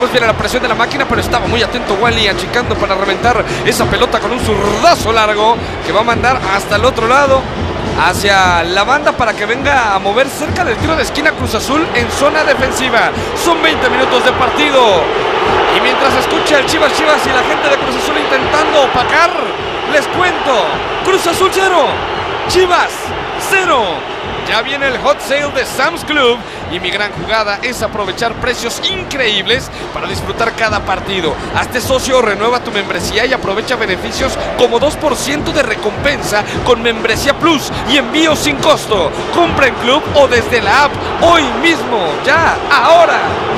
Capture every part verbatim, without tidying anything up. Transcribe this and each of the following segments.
Pues viene la presión de la máquina, pero estaba muy atento Wally, achicando para reventar esa pelota con un zurdazo largo que va a mandar hasta el otro lado, hacia la banda, para que venga a mover cerca del tiro de esquina Cruz Azul en zona defensiva. Son veinte minutos de partido y mientras escucha el Chivas Chivas y la gente de Cruz Azul intentando opacar, les cuento: Cruz Azul cero, Chivas cero. Ya viene el hot sale de Sam's Club y mi gran jugada es aprovechar precios increíbles para disfrutar cada partido. Hazte socio, renueva tu membresía y aprovecha beneficios como dos por ciento de recompensa con Membresía Plus y envío sin costo. Compra en club o desde la app hoy mismo, ya, ahora.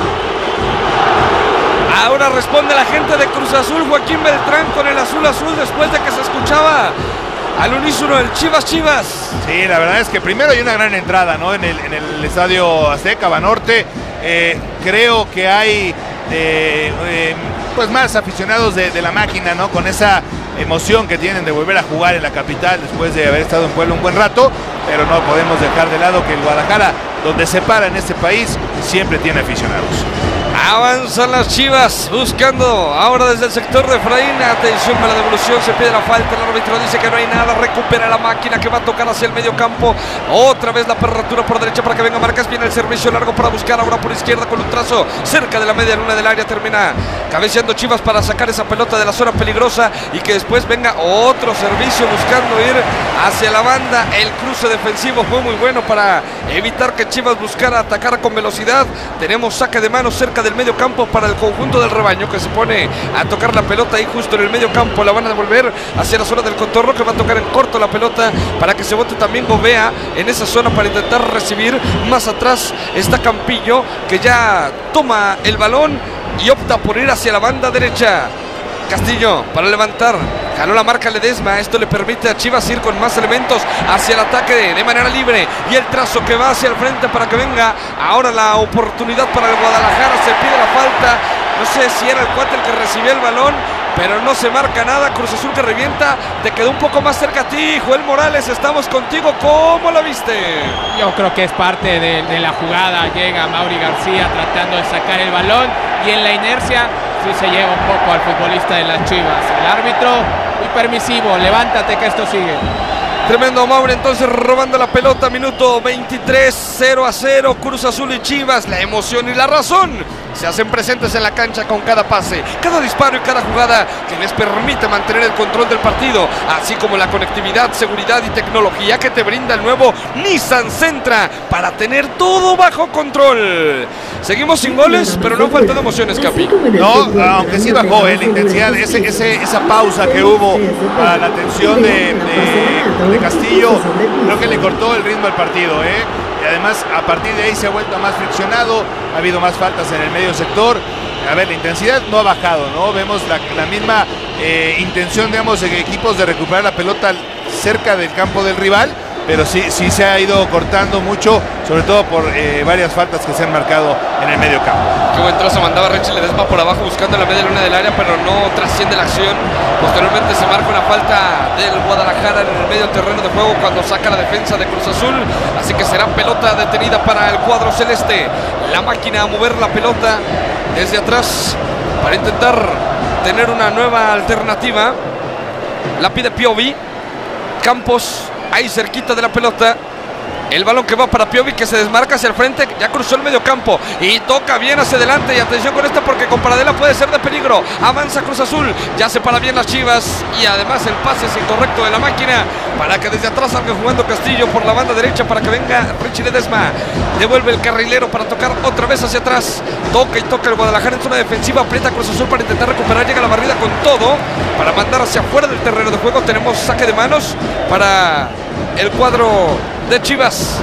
Ahora responde la gente de Cruz Azul, Joaquín Beltrán, con el azul azul después de que se escuchaba al unísono el Chivas Chivas. Sí, la verdad es que primero hay una gran entrada, ¿no? En el, en el Estadio Azteca, Banorte. Eh, creo que hay eh, eh, pues más aficionados de, de la máquina, ¿no? Con esa emoción que tienen de volver a jugar en la capital después de haber estado en Puebla un buen rato, pero no podemos dejar de lado que el Guadalajara, donde se para en este país, siempre tiene aficionados. Avanzan las Chivas buscando ahora desde el sector de Efraín. Atención para la devolución, se pide la falta, el árbitro dice que no hay nada, recupera la máquina que va a tocar hacia el medio campo. Otra vez la apertura por derecha para que venga Marcas, viene el servicio largo para buscar ahora por izquierda con un trazo cerca de la media luna del área. Termina cabeceando Chivas para sacar esa pelota de la zona peligrosa y que después venga otro servicio buscando ir hacia la banda. El cruce defensivo fue muy bueno para evitar que Chivas buscara atacar con velocidad. Tenemos saque de manos cerca del medio campo para el conjunto del rebaño, que se pone a tocar la pelota ahí justo en el medio campo. La van a devolver hacia la zona del contorno, que va a tocar en corto la pelota para que se bote también Gobea en esa zona para intentar recibir. Más atrás está Campillo, que ya toma el balón y opta por ir hacia la banda derecha. Castillo para levantar, jaló la marca Ledesma. Esto le permite a Chivas ir con más elementos hacia el ataque de, de manera libre, y el trazo que va hacia el frente para que venga ahora la oportunidad para el Guadalajara. Se pide la falta, no sé si era el cuate el que recibió el balón, pero no se marca nada. Cruz Azul que revienta, te quedó un poco más cerca a ti, Joel Morales, estamos contigo, ¿cómo la viste? Yo creo que es parte de, de la jugada. Llega Mauri García tratando de sacar el balón y en la inercia sí se lleva un poco al futbolista de las Chivas. El árbitro muy permisivo, levántate que esto sigue. Tremendo Mauri entonces robando la pelota, minuto veintitrés, cero a cero, Cruz Azul y Chivas. La emoción y la razón se hacen presentes en la cancha con cada pase, cada disparo y cada jugada que les permite mantener el control del partido, así como la conectividad, seguridad y tecnología que te brinda el nuevo Nissan Sentra para tener todo bajo control. Seguimos sin goles, pero no faltan emociones, Capi. No, aunque sí bajó eh, la intensidad, ese, ese, esa pausa que hubo para la atención de, de, de Castillo, creo que le cortó el ritmo al partido, ¿eh? Y además a partir de ahí se ha vuelto más friccionado, ha habido más faltas en el medio sector. A ver, la intensidad no ha bajado, ¿no? Vemos la, la misma eh, intención de ambos equipos de recuperar la pelota cerca del campo del rival, pero sí, sí se ha ido cortando mucho, sobre todo por eh, varias faltas que se han marcado en el medio campo. Qué buen trozo mandaba Richie Ledesma por abajo buscando la media luna del área, pero no trasciende la acción. Posteriormente se marca una falta del Guadalajara en el medio terreno de juego cuando saca la defensa de Cruz Azul, así que será pelota detenida para el cuadro celeste. La máquina a mover la pelota desde atrás para intentar tener una nueva alternativa. La pide Piovi. Campos ahí cerquita de la pelota. El balón que va para Piovi, que se desmarca hacia el frente, ya cruzó el medio campo y toca bien hacia adelante. Y atención con esta porque con Paradela puede ser de peligro. Avanza Cruz Azul, ya se para bien las Chivas y además el pase es incorrecto de la máquina para que desde atrás salga jugando Castillo por la banda derecha para que venga Richie Ledesma. Devuelve el carrilero para tocar otra vez hacia atrás. Toca y toca el Guadalajara en zona defensiva. Aprieta Cruz Azul para intentar recuperar. Llega la barrida con todo para mandar hacia afuera del terreno de juego. Tenemos saque de manos para el cuadro de Chivas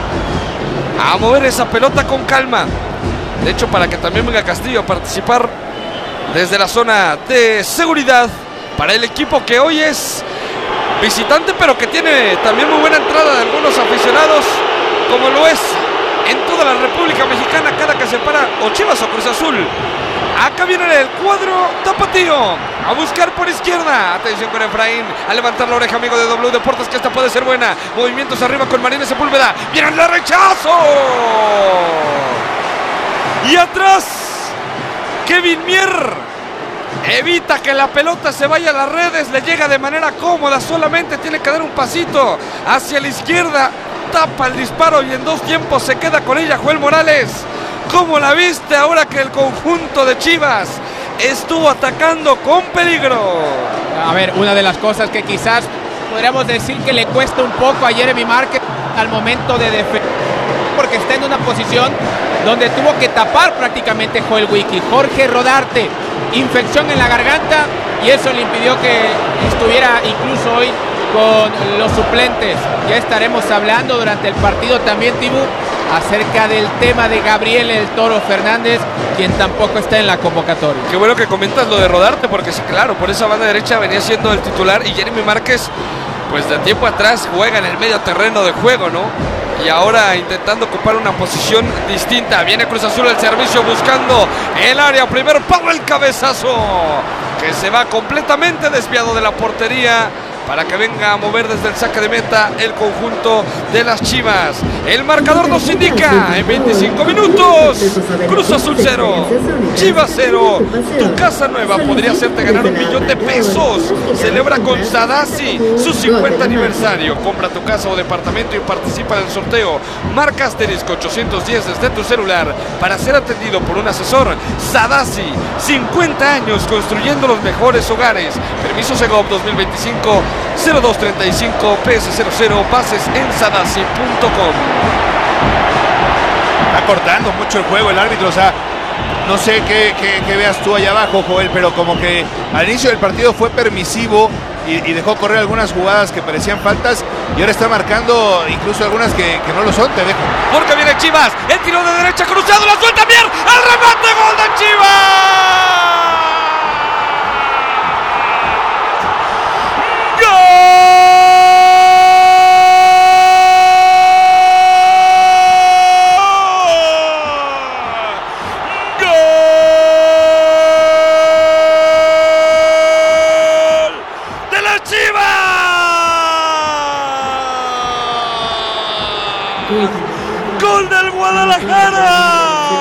a mover esa pelota con calma. De hecho, para que también venga Castillo a participar desde la zona de seguridad para el equipo que hoy es visitante, pero que tiene también muy buena entrada de algunos aficionados, como lo es en toda la República Mexicana cada que se para o Chivas o Cruz Azul. Acá viene el cuadro tapatío a buscar por izquierda. Atención con Efraín a levantar la oreja, amigo de W Deportes, que esta puede ser buena. Movimientos arriba con Marínez Sepúlveda. Viene el rechazo. Y atrás Kevin Mier evita que la pelota se vaya a las redes, le llega de manera cómoda, solamente tiene que dar un pasito hacia la izquierda, tapa el disparo y en dos tiempos se queda con ella Joel Morales. ¿Cómo la viste ahora que el conjunto de Chivas estuvo atacando con peligro? A ver, una de las cosas que quizás podríamos decir que le cuesta un poco a Jeremy Márquez al momento de defender, porque está en una posición donde tuvo que tapar prácticamente Joel Wiki. Jorge Rodarte, infección en la garganta, y eso le impidió que estuviera incluso hoy con los suplentes. Ya estaremos hablando durante el partido también, Tibu, acerca del tema de Gabriel El Toro Fernández, quien tampoco está en la convocatoria. Qué bueno que comentas lo de Rodarte, porque sí, claro, por esa banda derecha venía siendo el titular y Jeremy Márquez, pues de tiempo atrás juega en el medio terreno de juego, ¿no? Y ahora intentando ocupar una posición distinta. Viene Cruz Azul el servicio buscando el área. Primero Pablo el cabezazo, que se va completamente desviado de la portería para que venga a mover desde el saque de meta el conjunto de las Chivas. El marcador nos indica en veinticinco minutos: Cruz Azul cero, Chivas cero. Tu casa nueva podría hacerte ganar un millón de pesos. Celebra con Sadasi su cincuenta aniversario. Compra tu casa o departamento y participa en el sorteo. Marca asterisco ochocientos diez desde tu celular para ser atendido por un asesor. Sadasi, cincuenta años construyendo los mejores hogares. Permiso Segov dos mil veinticinco cero dos treinta y cinco P S cero cero, bases en sadasi punto com. Está cortando mucho el juego el árbitro, o sea, no sé qué, qué, qué veas tú allá abajo, Joel, pero como que al inicio del partido fue permisivo y, y dejó correr algunas jugadas que parecían faltas, y ahora está marcando incluso algunas que, que no lo son, te dejo. Porque viene Chivas, el tiro de derecha cruzado, la suelta bien, al remate, gol de Chivas. ¡Gol del Guadalajara!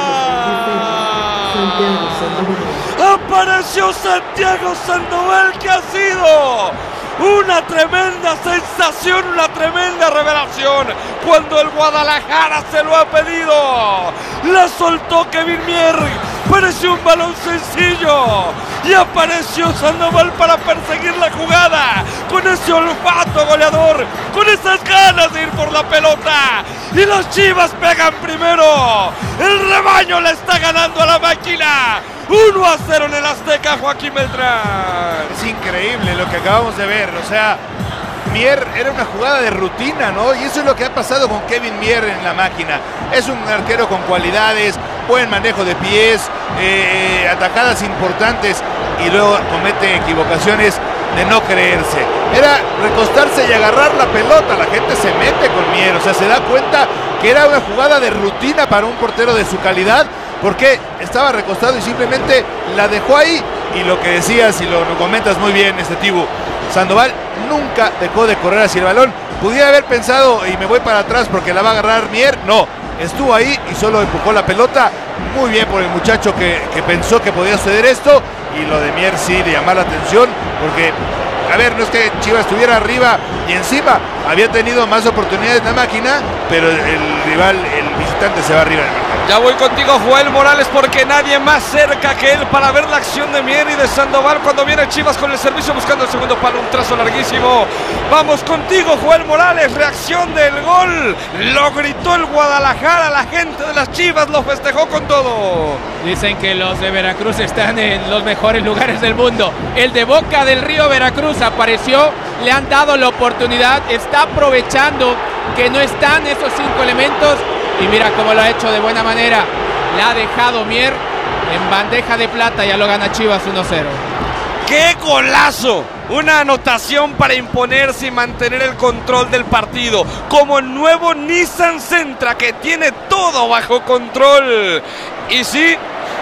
Apareció Santiago Sandoval, que ha sido una tremenda sensación, una tremenda revelación cuando el Guadalajara se lo ha pedido. La soltó Kevin Mier, pareció un balón sencillo y apareció Sandoval para perseguir la jugada con ese olfato goleador, con esas ganas de ir por la pelota, y los Chivas pegan primero. El rebaño le está ganando a la máquina uno a cero en el Azteca, Joaquín Beltrán. Es increíble lo que acabamos de ver, o sea, Mier era una jugada de rutina, ¿no? Y eso es lo que ha pasado con Kevin Mier en la máquina. Es un arquero con cualidades, buen manejo de pies, eh, atacadas importantes, y luego comete equivocaciones de no creerse. Era recostarse y agarrar la pelota. La gente se mete con Mier, o sea, se da cuenta que era una jugada de rutina para un portero de su calidad, porque estaba recostado y simplemente la dejó ahí. Y lo que decías y lo, lo comentas muy bien, este Tibu, Sandoval nunca dejó de correr hacia el balón. Pudiera haber pensado, y me voy para atrás porque la va a agarrar Mier. No, estuvo ahí y solo empujó la pelota. Muy bien por el muchacho que, que pensó que podía suceder esto. Y lo de Mier sí, de llamar la atención, porque, a ver, no es que Chivas estuviera arriba y encima, había tenido más oportunidades en la máquina, pero el, el rival, el visitante, se va arriba del marcador. Ya voy contigo, Joel Morales, porque nadie más cerca que él para ver la acción de Mier y de Sandoval cuando viene Chivas con el servicio buscando el segundo palo, un trazo larguísimo. Vamos contigo, Joel Morales, reacción del gol. Lo gritó el Guadalajara, la gente de las Chivas lo festejó con todo. Dicen que los de Veracruz están en los mejores lugares del mundo. El de Boca del Río, Veracruz, apareció, le han dado la oportunidad, está aprovechando que no están esos cinco elementos, y mira cómo lo ha hecho de buena manera. Le ha dejado Mier en bandeja de plata, ya lo gana Chivas uno cero. ¡Qué golazo! Una anotación para imponerse y mantener el control del partido, como el nuevo Nissan Sentra, que tiene todo bajo control. Y sí,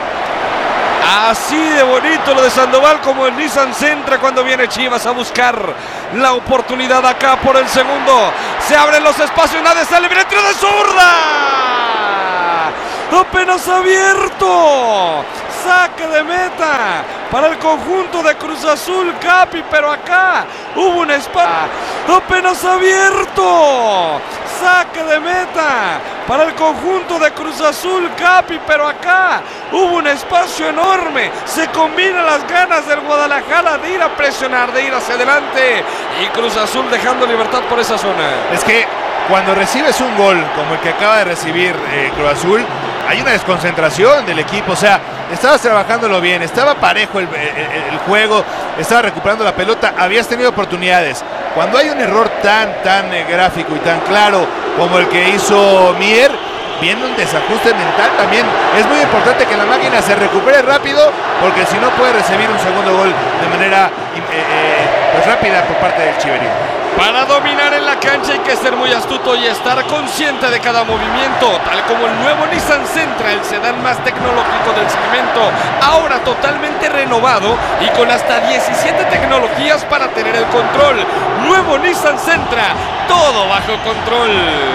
así de bonito lo de Sandoval, como el Nissan Sentra cuando viene Chivas a buscar la oportunidad acá por el segundo. Se abren los espacios, nadie sale, viene el tiro de zurda. Apenas abierto. saque de meta para el conjunto de Cruz Azul, Capi, pero acá hubo un espacio apenas abierto. Saque de meta para el conjunto de Cruz Azul, Capi, pero acá hubo un espacio enorme. Se combinan las ganas del Guadalajara de ir a presionar, de ir hacia adelante, y Cruz Azul dejando libertad por esa zona. Es que cuando recibes un gol como el que acaba de recibir eh, Cruz Azul, hay una desconcentración del equipo. O sea, estabas trabajándolo bien, estaba parejo el, el, el juego, estaba recuperando la pelota, habías tenido oportunidades. Cuando hay un error tan, tan eh, gráfico y tan claro como el que hizo Mier, viene un desajuste mental también. Es muy importante que la máquina se recupere rápido, porque si no puede recibir un segundo gol de manera eh, eh, pues rápida por parte del Chiverío. Para dominar en la cancha hay que ser muy astuto y estar consciente de cada movimiento, tal como el nuevo Nissan Sentra, el sedán más tecnológico del segmento, ahora totalmente renovado y con hasta diecisiete tecnologías para tener el control. Nuevo Nissan Sentra, todo bajo control.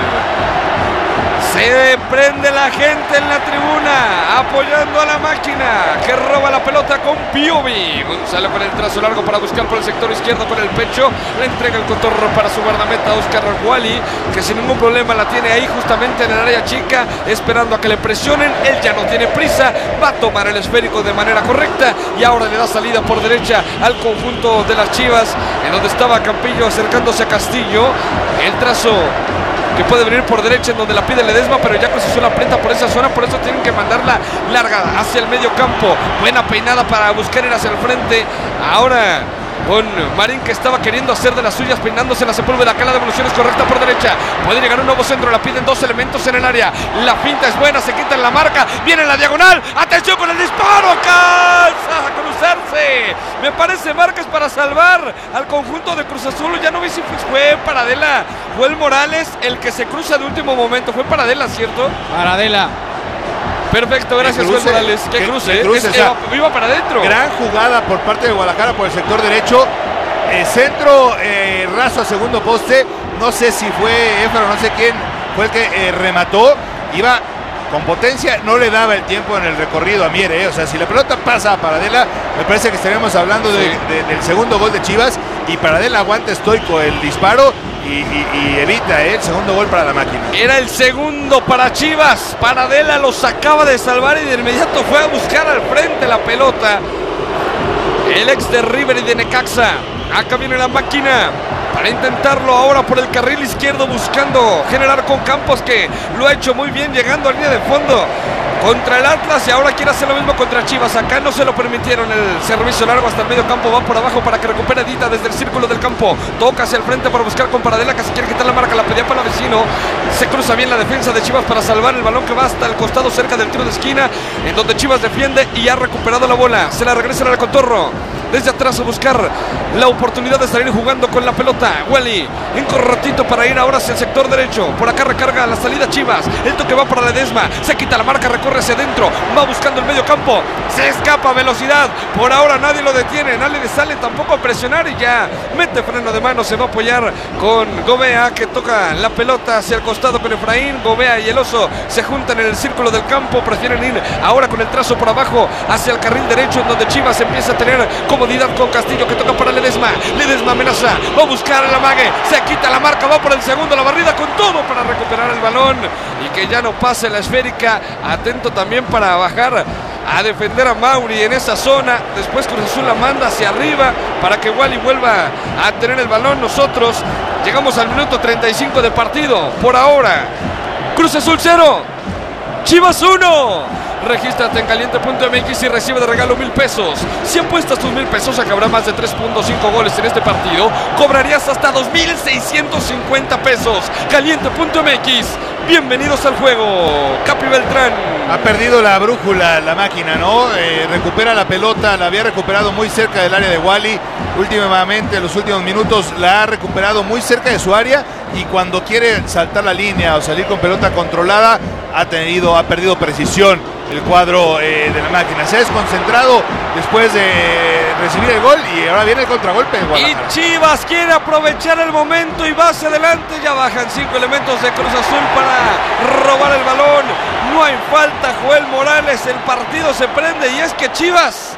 Se prende la gente en la tribuna, apoyando a la máquina, que roba la pelota con Piovi. Gonzalo con el trazo largo para buscar por el sector izquierdo con el pecho. Le entrega el contorno para su guardameta Oscar Wally, que sin ningún problema la tiene ahí justamente en el área chica, esperando a que le presionen. Él ya no tiene prisa, va a tomar el esférico de manera correcta y ahora le da salida por derecha al conjunto de las Chivas, en donde estaba Campillo acercándose a Castillo. El trazo que puede venir por derecha, en donde la pide Ledesma, pero ya Cruz Azul aprieta por esa zona, por eso tienen que mandarla larga hacia el medio campo. Buena peinada para buscar ir hacia el frente. Ahora con Marín, que estaba queriendo hacer de las suyas, peinándose la Sepúlveda. Acá la devolución es correcta por derecha. Puede llegar un nuevo centro, la piden dos elementos en el área. La finta es buena, se quita en la marca, viene en la diagonal. Atención con el disparo, alcanza a cruzarse. Me parece Márquez para salvar al conjunto de Cruz Azul. Ya no vi si fue Paradela o el Morales el que se cruza de último momento. Fue Paradela, ¿cierto? Paradela. Perfecto, gracias Juan Morales. Qué que, cruce, que cruce es, o sea, eh, iba para adentro. Gran jugada por parte de Guadalajara por el sector derecho. Eh, centro eh, raso a segundo poste. No sé si fue Éfaro, no sé quién fue el que eh, remató. Iba con potencia, no le daba el tiempo en el recorrido a Mier. Eh. O sea, si la pelota pasa a Paradela, me parece que estaríamos hablando de, sí. de, del segundo gol de Chivas. Y Paradela aguanta estoico el disparo y, y, y evita eh, el segundo gol para la máquina. Era el segundo para Chivas. Paradela los acaba de salvar y de inmediato fue a buscar al frente la pelota. El ex de River y de Necaxa. Acá viene la máquina para intentarlo ahora por el carril izquierdo, buscando generar con Campos, que lo ha hecho muy bien, llegando a línea de fondo contra el Atlas, y ahora quiere hacer lo mismo contra Chivas. Acá no se lo permitieron, el servicio largo hasta el medio campo, va por abajo para que recupere Dita desde el círculo del campo, toca hacia el frente para buscar con Paradela, que se quiere quitar la marca, la pedía para el vecino, se cruza bien la defensa de Chivas para salvar el balón, que va hasta el costado cerca del tiro de esquina, en donde Chivas defiende y ha recuperado la bola, se la regresa al Contorro, desde atrás a buscar la oportunidad de salir jugando con la pelota. Wally, en corratito para ir ahora hacia el sector derecho. Por acá recarga la salida Chivas. El toque va para Ledesma. Se quita la marca, recorre hacia adentro. Va buscando el medio campo. Se escapa a velocidad. Por ahora nadie lo detiene. Nadie le sale tampoco a presionar y ya mete freno de mano. Se va a apoyar con Gobea, que toca la pelota hacia el costado con Efraín. Gobea y el Oso se juntan en el círculo del campo. Prefieren ir ahora con el trazo por abajo hacia el carril derecho, en donde Chivas empieza a tener como con Castillo, que toca para Ledesma. Ledesma amenaza, va a buscar el amague, se quita la marca, va por el segundo, la barrida con todo para recuperar el balón y que ya no pase la esférica. Atento también para bajar a defender a Mauri en esa zona. Después Cruz Azul la manda hacia arriba para que Wally vuelva a tener el balón. Nosotros llegamos al minuto treinta y cinco de partido. Por ahora, Cruz Azul cero, Chivas uno. Regístrate en caliente punto m x y recibe de regalo mil pesos. Si apuestas tus mil pesos, acabará más de tres punto cinco goles en este partido. Cobrarías hasta dos mil seiscientos cincuenta pesos. caliente punto m x. Bienvenidos al juego. Capi Beltrán. Ha perdido la brújula la máquina, ¿no? Eh, recupera la pelota, la había recuperado muy cerca del área de Wally. Últimamente, en los últimos minutos, la ha recuperado muy cerca de su área. Y cuando quiere saltar la línea o salir con pelota controlada, ha tenido, ha perdido precisión el cuadro eh, de la máquina. Se ha desconcentrado después de recibir el gol y ahora viene el contragolpe de Guadalajara. Y Chivas quiere aprovechar el momento y va hacia adelante. Ya bajan cinco elementos de Cruz Azul para robar el balón. No hay falta, Joel Morales, el partido se prende y es que Chivas